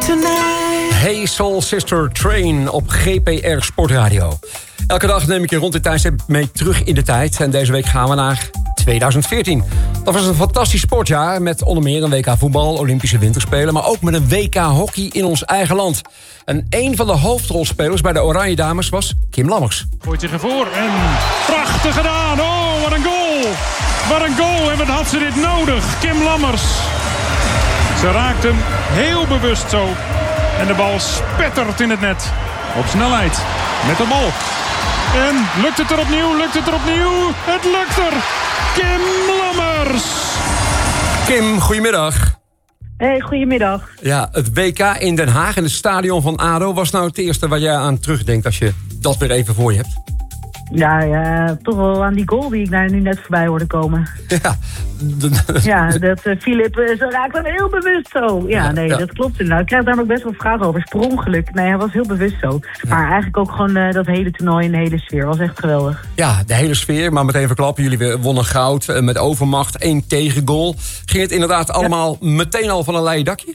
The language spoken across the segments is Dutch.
Hey Soul Sister Train op GPR Sportradio. Elke dag neem ik je rond dit tijdstip mee terug in de tijd. En deze week gaan we naar 2014. Dat was een fantastisch sportjaar met onder meer een WK voetbal, Olympische winterspelen, maar ook met een WK hockey in ons eigen land. En een van de hoofdrolspelers bij de Oranje Dames was Kim Lammers. Gooit zich ervoor en prachtig gedaan. Oh, wat een goal. Wat een goal en wat had ze dit nodig. Kim Lammers. Ze raakt hem heel bewust zo. En de bal spettert in het net. Op snelheid. Met de bal. En lukt het er opnieuw? Lukt het er opnieuw? Het lukt er. Kim Lammers. Kim, goedemiddag. Hey, goedemiddag. Ja, het WK in Den Haag in het stadion van ADO. Was nou het eerste waar jij aan terugdenkt als je dat weer even voor je hebt? Ja, toch wel aan die goal die ik daar nu net voorbij hoorde komen. Ja. Ja, dat Filip, ze raakt hem heel bewust zo. Ja, nee, dat klopt inderdaad. Ik krijg daar ook best wel vragen over. Spronggeluk. Nee, hij was heel bewust zo. Ja. Maar eigenlijk ook gewoon dat hele toernooi en de hele sfeer. Was echt geweldig. Ja, de hele sfeer. Maar meteen verklappen, jullie wonnen goud met overmacht. 1 tegengoal. Ging het inderdaad allemaal meteen al van een leien dakje?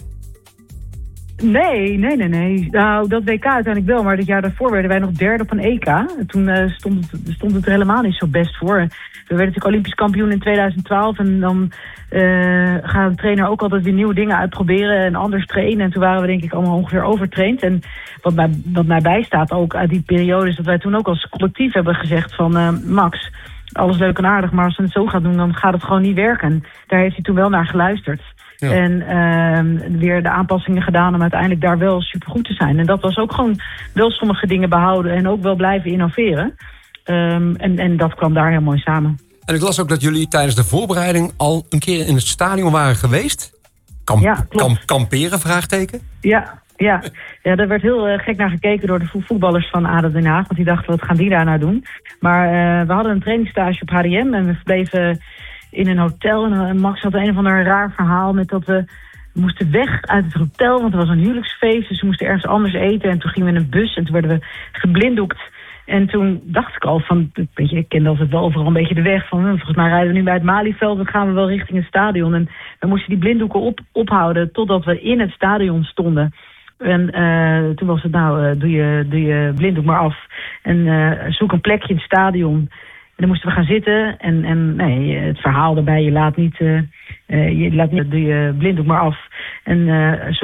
Nee. Nou, dat WK uiteindelijk wel, maar dit jaar daarvoor werden wij nog derde op een EK. En toen stond het er helemaal niet zo best voor. We werden natuurlijk Olympisch kampioen in 2012 en dan gaat de trainer ook altijd weer nieuwe dingen uitproberen en anders trainen. En toen waren we denk ik allemaal ongeveer overtraind. En wat mij bijstaat ook uit die periode is dat wij toen ook als collectief hebben gezegd van Max, alles leuk en aardig, maar als we het zo gaan doen, dan gaat het gewoon niet werken. Daar heeft hij toen wel naar geluisterd. Ja. En weer de aanpassingen gedaan om uiteindelijk daar wel supergoed te zijn. En dat was ook gewoon wel sommige dingen behouden en ook wel blijven innoveren. En dat kwam daar heel mooi samen. En ik las ook dat jullie tijdens de voorbereiding al een keer in het stadion waren geweest. Kamperen, vraagteken? Ja, daar werd heel gek naar gekeken door de voetballers van ADO Den Haag. Want die dachten, wat gaan die daar nou doen? Maar we hadden een trainingsstage op HDM en we verbleven in een hotel. En Max had een of ander raar verhaal met dat we moesten weg uit het hotel, want er was een huwelijksfeest. Dus we moesten ergens anders eten. En toen gingen we in een bus en toen werden we geblinddoekt. En toen dacht ik al van, ik kende altijd wel overal een beetje de weg. Van, volgens mij rijden we nu bij het Malieveld, dan gaan we wel richting het stadion. En we moesten die blinddoeken ophouden totdat we in het stadion stonden. En toen was het, doe je blinddoek maar af. En zoek een plekje in het stadion. En dan moesten we gaan zitten. En nee, het verhaal daarbij, je laat niet doe je blinddoek maar af. En